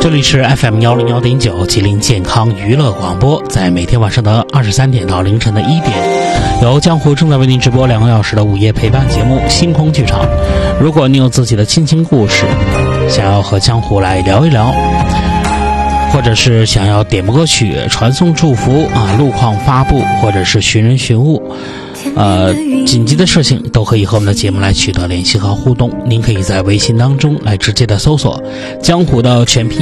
这里是 FM101.9吉林健康娱乐广播，在每天晚上的23点到凌晨的1点，由江湖正在为您直播2个小时的午夜陪伴节目《星空剧场》。如果你有自己的亲情故事，想要和江湖来聊一聊，或者是想要点播歌曲、传送祝福路况发布，或者是寻人寻物，紧急的事情都可以和我们的节目来取得联系和互动。您可以在微信当中来直接的搜索江湖的全拼